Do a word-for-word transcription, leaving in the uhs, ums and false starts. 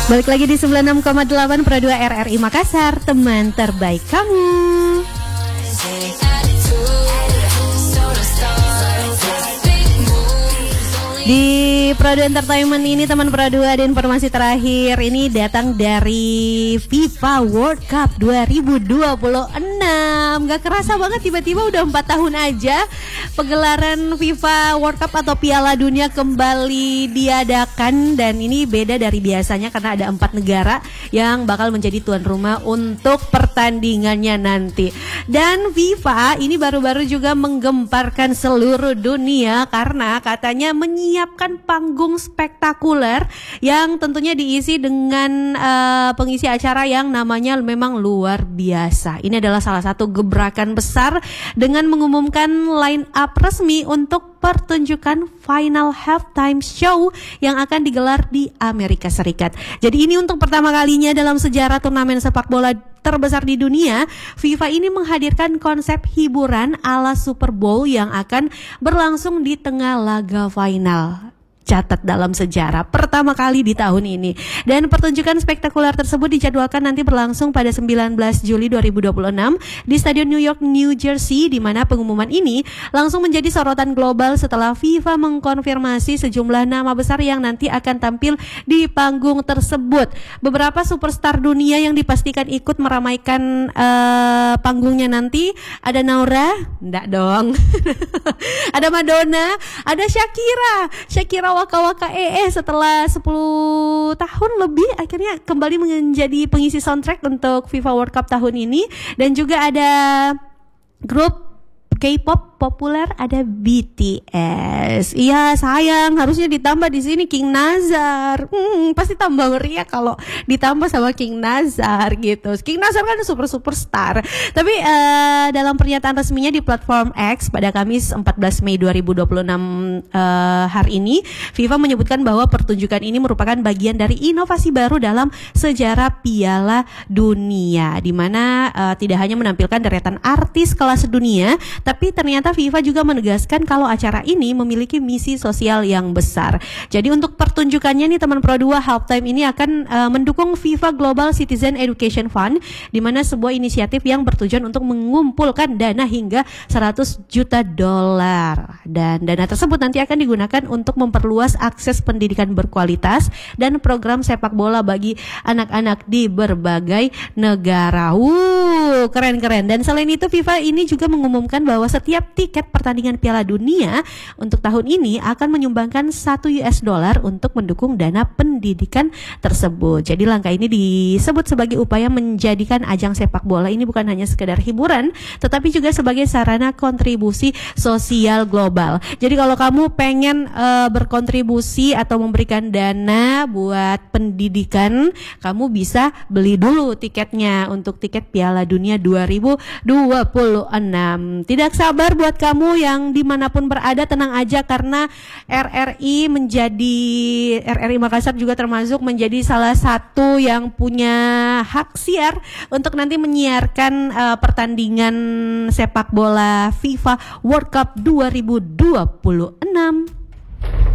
Balik lagi di sembilan puluh enam koma delapan Pro dua R R I Makassar, teman terbaik kamu. Di Pro dua Entertainment ini teman Pro dua, ada informasi terakhir ini datang dari FIFA World Cup dua ribu dua puluh enam. Gak kerasa banget tiba-tiba udah empat tahun aja pegelaran FIFA World Cup atau Piala Dunia kembali diadakan. Dan ini beda dari biasanya karena ada empat negara yang bakal menjadi tuan rumah untuk pertandingannya nanti. Dan FIFA ini baru-baru juga menggemparkan seluruh dunia karena katanya menyiapkan menyiapkan panggung spektakuler yang tentunya diisi dengan uh, pengisi acara yang namanya memang luar biasa. Ini adalah salah satu gebrakan besar dengan mengumumkan line up resmi untuk pertunjukan final halftime show yang akan digelar di Amerika Serikat. Jadi ini untuk pertama kalinya dalam sejarah turnamen sepak bola terbesar di dunia, FIFA ini menghadirkan konsep hiburan ala Super Bowl yang akan berlangsung di tengah laga final. Catat dalam sejarah pertama kali di tahun ini. Dan pertunjukan spektakuler tersebut dijadwalkan nanti berlangsung pada sembilan belas Juli dua ribu dua puluh enam di Stadion New York, New Jersey, di mana pengumuman ini langsung menjadi sorotan global setelah FIFA mengkonfirmasi sejumlah nama besar yang nanti akan tampil di panggung tersebut. Beberapa superstar dunia yang dipastikan ikut meramaikan uh, panggungnya nanti ada Naura, enggak dong. Ada Madonna, ada Shakira. Shakira Waka Waka E E setelah sepuluh tahun lebih akhirnya kembali menjadi pengisi soundtrack untuk FIFA World Cup tahun ini. Dan juga ada grup K-pop populer, ada B T S. Iya sayang, harusnya ditambah di sini King Nazar. Hmm, pasti tambah meriah kalau ditambah sama King Nazar gitu. King Nazar kan super superstar. Tapi uh, dalam pernyataan resminya di platform X pada Kamis empat belas Mei dua ribu dua puluh enam uh, hari ini, FIFA menyebutkan bahwa pertunjukan ini merupakan bagian dari inovasi baru dalam sejarah Piala Dunia, di mana uh, tidak hanya menampilkan deretan artis kelas dunia, tapi ternyata FIFA juga menegaskan kalau acara ini memiliki misi sosial yang besar. Jadi untuk pertunjukannya nih teman Pro dua, halftime ini akan uh, mendukung FIFA Global Citizen Education Fund, di mana sebuah inisiatif yang bertujuan untuk mengumpulkan dana hingga seratus juta dolar. Dan dana tersebut nanti akan digunakan untuk memperluas akses pendidikan berkualitas dan program sepak bola bagi anak-anak di berbagai negara. Wuh, keren-keren. Dan selain itu FIFA ini juga mengumumkan bahwa setiap tiket pertandingan Piala Dunia untuk tahun ini akan menyumbangkan satu U S dollar untuk mendukung dana pendidikan tersebut. Jadi langkah ini disebut sebagai upaya menjadikan ajang sepak bola ini bukan hanya sekedar hiburan, tetapi juga sebagai sarana kontribusi sosial global. Jadi kalau kamu pengen uh, berkontribusi atau memberikan dana buat pendidikan, kamu bisa beli dulu tiketnya untuk tiket Piala Dunia dua ribu dua puluh enam. Tidak sabar buat kamu yang dimanapun berada, tenang aja karena R R I menjadi R R I Makassar juga termasuk menjadi salah satu yang punya hak siar untuk nanti menyiarkan uh, pertandingan sepak bola FIFA World Cup dua ribu dua puluh enam.